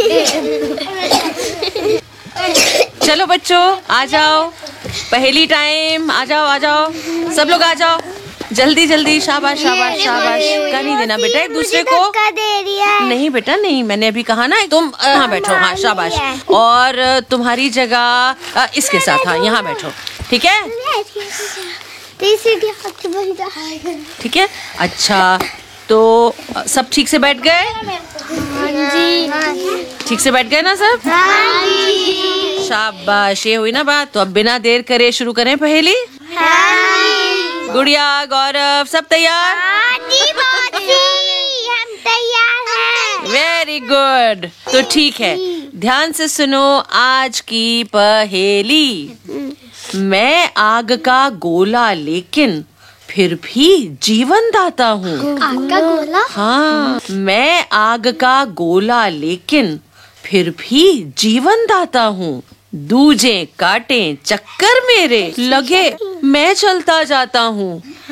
चलो बच्चों आ जाओ, पहेली टाइम। आ जाओ आ जाओ, सब लोग आ जाओ, जल्दी जल्दी। शाबाश शाबाश शाबाश। धक्का नहीं देना बेटा एक दूसरे को। दे रही है। नहीं बेटा नहीं, मैंने अभी कहा ना तुम यहाँ बैठो। हाँ शाबाश। और तुम्हारी जगह इसके साथ, हाँ यहाँ बैठो, ठीक है? ठीक है, अच्छा तो सब ठीक से बैठ गए? ठीक से बैठ गए ना सब? शाबाश, ये हुई ना बात। तो अब बिना देर करे शुरू करें पहेली। गुड़िया, गौरव, सब तैयार? हम तैयार हैं। Very good. तो ठीक है, ध्यान से सुनो आज की पहेली। मैं आग का गोला लेकिन फिर भी जीवन दाता हूँ। आग का गोला? हाँ, मैं आग का गोला लेकिन फिर भी जीवन दाता हूँ। दूजे काटे चक्कर मेरे लगे, मैं चलता जाता हूँ।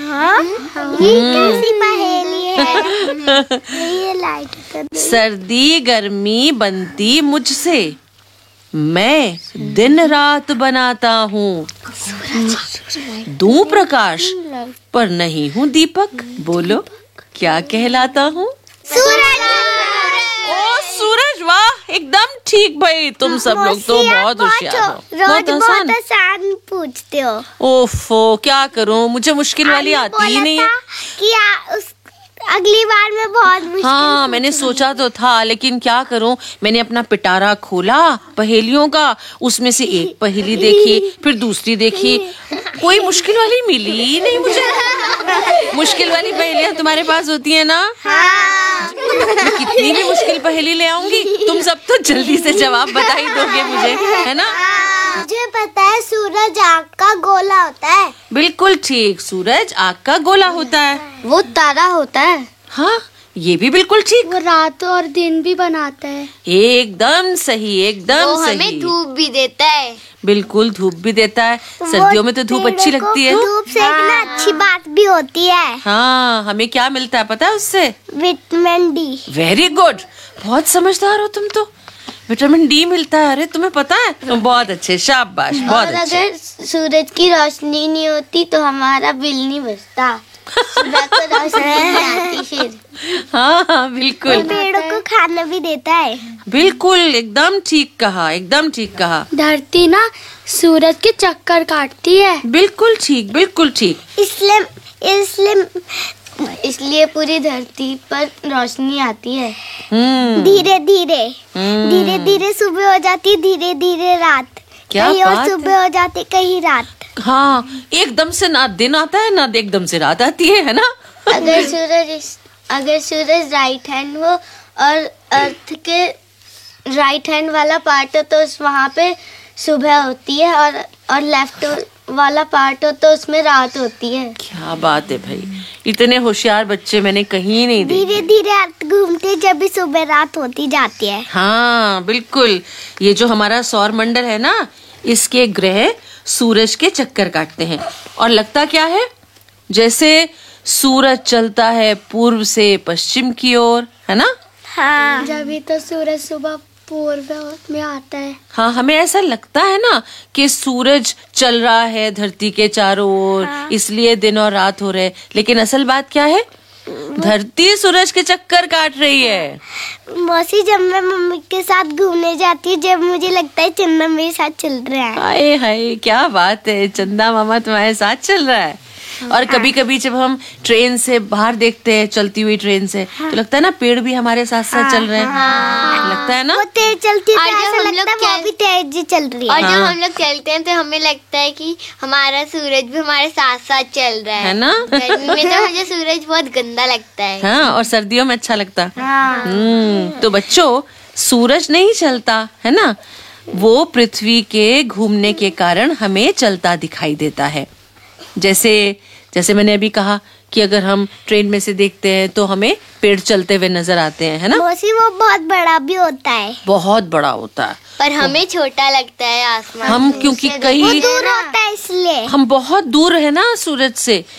ये कैसी पहेली है? ये लाइट कर दो। सर्दी गर्मी बनती मुझसे, मैं दिन रात बनाता हूँ। दूं प्रकाश पर नहीं हूँ दीपक, बोलो क्या कहलाता हूँ? सूरज। ओ सूरज, वाह एकदम ठीक भाई। तुम सब लोग तो बहुत होशियार हो। रोज बहुत आसान पूछते हो। ओफो, क्या करूँ, मुझे मुश्किल वाली आती ही नहीं है। कि अगली बार में बहुत मुश्किल। हाँ मैंने सोचा तो था, लेकिन क्या करूं, मैंने अपना पिटारा खोला पहेलियों का, उसमें से एक पहेली देखी, फिर दूसरी देखी, कोई मुश्किल वाली मिली ही नहीं मुझे। मुश्किल वाली पहेलियां तुम्हारे पास होती है ना? हाँ। मैं कितनी भी मुश्किल पहेली ले आऊंगी, तुम सब तो जल्दी से जवाब बता ही दोगे मुझे, है ना? मुझे पता है, सूरज आग का गोला होता है। बिल्कुल ठीक, सूरज आग का गोला होता है। वो तारा होता है। हाँ ये भी बिल्कुल ठीक। वो रात और दिन भी बनाता है। एकदम सही, एकदम सही। हमें धूप भी देता है। बिल्कुल धूप भी देता है। सर्दियों में तो धूप अच्छी लगती है। धूप सेकना अच्छी बात भी होती है। हाँ, हमें क्या मिलता है पता है उससे? Vitamin D. वेरी गुड, बहुत समझदार हो तुम तो। विटामिन डी मिलता है, अरे तुम्हें पता है? तुम बहुत अच्छे, शाबाश, बहुत अच्छे। अगर सूरज की रोशनी नहीं होती तो हमारा बिल नहीं बचता। सुबह को रोशनी नहीं आती फिर। हाँ बिल्कुल। पेड़ों को खाना भी देता है। बिल्कुल एकदम ठीक कहा, एकदम ठीक कहा। धरती ना सूरज के चक्कर काटती है। बिल्कुल ठीक, बिल्कुल ठीक। इसलिए पूरी धरती पर रोशनी आती है। धीरे धीरे धीरे सुबह हो जाती, धीरे धीरे रात। क्या कहीं बात और सुबह हो जाती, कहीं रात। हाँ, एकदम से ना दिन आता है ना एकदम से रात आती है ना? अगर सूरज राइट हैंड हो और अर्थ के राइट हैंड वाला पार्ट हो तो वहाँ पे सुबह होती है, और लेफ्ट वाला पार्ट हो तो उसमें रात होती है। क्या बात है भाई, इतने होशियार बच्चे मैंने कहीं नहीं देखे। धीरे धीरे अर्थ घूमते जब भी सुबह रात होती जाती है। हाँ बिल्कुल, ये जो हमारा सौर मंडल है ना, इसके ग्रह सूरज के चक्कर काटते हैं। और लगता क्या है, जैसे सूरज चलता है पूर्व से पश्चिम की ओर, है ना? हाँ, जब भी तो सूरज सुबह पूर्व में आता है। हाँ, हमें ऐसा लगता है ना कि सूरज चल रहा है धरती के चारों ओर, हाँ। इसलिए दिन और रात हो रहे, लेकिन असल बात क्या है? धरती सूरज के चक्कर काट रही है। मौसी, जब मैं मम्मी के साथ घूमने जाती है, जब मुझे लगता है चंदा मेरे साथ चल रहा है। हाय हाय, क्या बात है, चंदा मामा तुम्हारे साथ चल रहा है। और कभी कभी जब हम ट्रेन से बाहर देखते हैं, चलती हुई ट्रेन से, तो लगता है ना पेड़ भी हमारे साथ साथ चल रहे हैं। लगता है ना? वो तेज चलती है, ऐसा लगता है वो भी तेज चल रही है। और जब हम लोग चलते हैं तो हमें लगता है कि हमारा सूरज भी हमारे साथ साथ चल रहा है ना? गर्मी में तो मुझे सूरज बहुत गंदा लगता है। हाँ, और सर्दियों में अच्छा लगता। तो बच्चों, सूरज नहीं चलता है ना, वो पृथ्वी के घूमने के कारण हमें चलता दिखाई देता है। जैसे मैंने अभी कहा कि अगर हम ट्रेन में से देखते हैं तो हमें पेड़ चलते हुए नजर आते हैं, है ना? मौसी, वो बहुत बड़ा भी होता है। बहुत बड़ा होता है, पर हमें छोटा लगता है आसमान। हम क्योंकि कहीं दूर होता है इसलिए। हम बहुत दूर है ना सूरज से,